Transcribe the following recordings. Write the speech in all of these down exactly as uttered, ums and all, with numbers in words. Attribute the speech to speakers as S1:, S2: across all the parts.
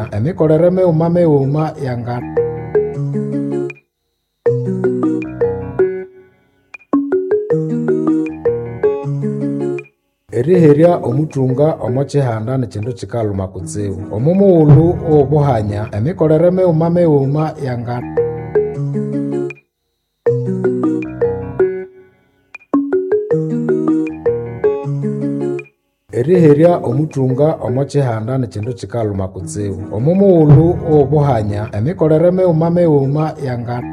S1: obuhanya emikolere umame uma yanga eriheria omutunga omochihanda nechindu chikaluma kutsibu omumuulu obuhanya emikolere umame uma yanga eriheria omutunga omochihanda nechindu chikaluma kutsibu omumuulu obuhanya emikolere umame uma yanga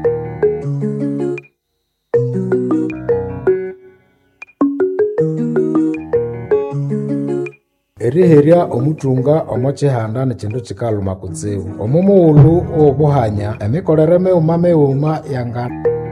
S1: eriheria omutunga omochihanda nechindu chikaluma kutsibu omumuulu obuhanya emikolere umame uma yanga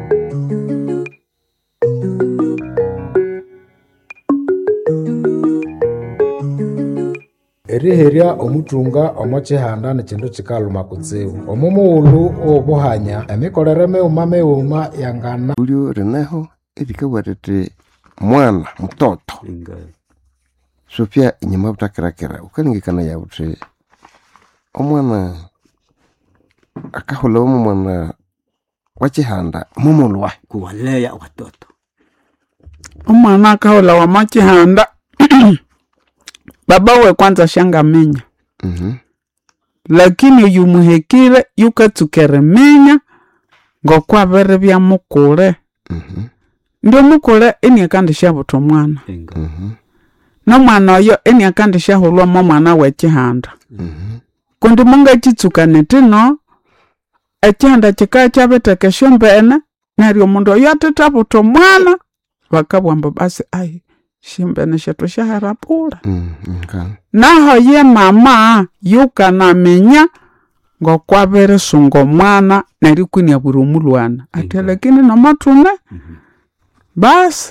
S1: eriheria omutunga omochihanda nechindu chikaluma kutsibu omumuulu obuhanya emikolere umame uma yangana
S2: ulio reneho erikawatete mwana mtoto Sofia inyama butakirakira ukaningikana ya uti omwana akahola omwana wachihanda mumulwa
S3: kuwalea watoto
S4: omwana akahola wa machihanda baba we kwanza shangamenya
S2: mhm
S4: lakini yumuhekire yukatsukere menya ngokwabere bya mukule
S2: mhm
S4: ndio mukule eni akandisha buto mwana
S2: mhm
S4: no mwana oyo eni akandisha holwa mo mwana wechihanda
S2: mhm
S4: kundi munga chitsukane tino echihanda chika chabetekesho mbene neryo mundu oyo ateta buto mwana bakabwamba basi ai shimbene shetu shaharapula
S2: mhm
S4: naho ye mama yukana menya ngokwabere sungo mwana narikwini aburu mulwana ati lakini no matune basi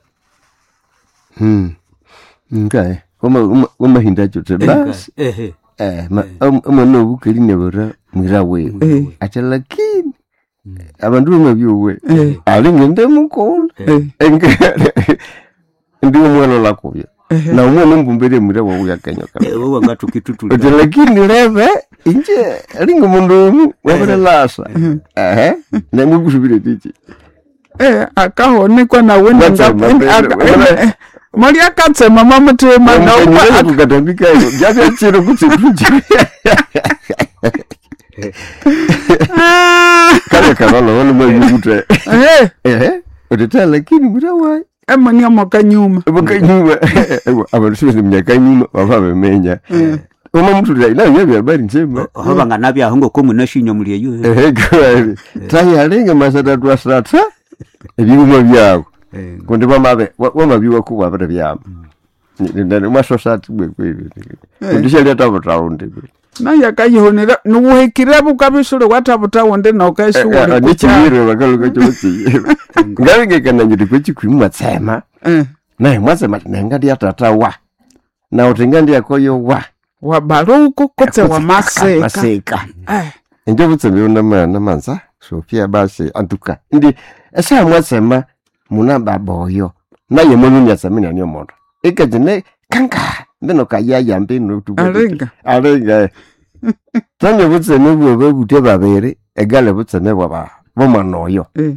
S2: mhm ngai oma oma hinda chote basi
S3: ehe
S2: eh ma oma no bukeli nebora mwirawe
S4: eh
S2: ati lakini abantu mabyowe
S4: eh
S2: alingende mukolo
S4: eh
S2: engere ndi umwana lakubya
S4: eh
S2: na umwana mbumbere mwirawe uyakanya kama
S3: ewe ngatu kitutuli
S2: ati lakini leve inje alinga mundu wabere lasa eh na mubusubire tiki
S4: eh akahonekwa na wenda ngapa mali akatsema mama tema na
S2: ukwa kukatambika hiyo jaja chiro kutsikunje kale kalolo wale mwayute
S4: eh
S2: eh utata lakini murawa
S4: emani amoka nyuma
S2: boka nyuma abantu mnyaka nyuma baba bemenya uma mtu ila ila yabe habari njema
S3: hoba nganabya hongo komu nashinyo muri eyo
S2: eh kweli tayalenga masada twasata ebiruma byako kundi bamabe wamabiwa kuba bere byama ndane masosati bwekweli ndishali atabuta onde
S4: na yakayihonera nubuhekire bukabishure watabuta onde na ukayishure
S2: nichiyire bakaluka cyotsi ngabe kana nyiri kwikimwa tsema
S4: eh
S2: naye mwasema nengandi atata wa na utingandi yakoyo wa
S4: wa baruko kotse wa maseka
S2: maseka
S4: eh
S2: nje butsembe ndama namanza Sofia basi antuka ndi esa mwasema muna baboyo naye mulunya samina nyo mondo ikajene kanka ndeno kaya yambe no tuko
S4: arenga
S2: arenga tanye butseme bwo babute babere egale butseme bwa ba bomanoyo
S4: eh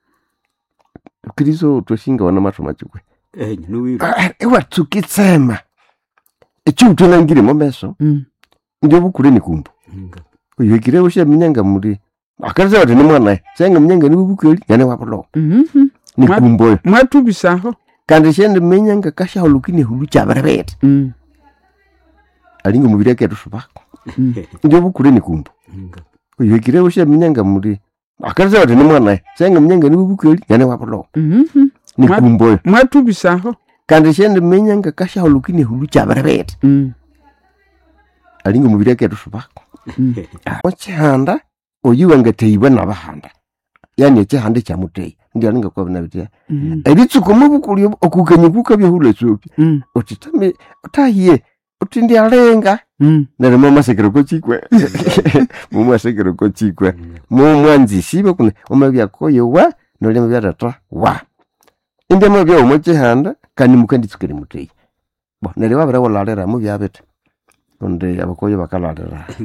S2: krizo toshinga wana macho machukwe
S3: eh nuwiro
S2: ewa tukitsema echuto nangire momeso
S4: mm
S2: ndio bukure nikumbu uyekire ushe minyanga muri akaza wati ni mwana senga minyanga ni bukuri yana wabulo
S4: mhm
S2: nikumbo
S4: mwatubisaho
S2: kandi shende minyanga kasha olukine hulu chabarebet
S4: mm
S2: alinga mubire ketu subako ndio bukure nikumbu uyekire ushe minyanga muri akaza wati ni mwana senga minyanga ni bukuri yana wabulo
S4: mhm
S2: nikumbo
S4: mwatubisaho
S2: kandi shende minyanga kasha olukine hulu chabarebet
S4: mm
S2: alinga mubire ketu subako wachihanda oyuwanga teiba nabahanda yani chihanda cha mutei ndio alinga kwa binabitia ebitsuko mubukuli okukanyuka byahula tsopi otitame utahiye utindi alenga nare mama sekero ko chikwe mama sekero ko chikwe mu mwanzi sibe kuna omabya koyo wa no lema byatata wa inde mabya omochihanda kani mukanditsukere mutei bo nare wabara walalera mu byabete onde abakoyo bakalalera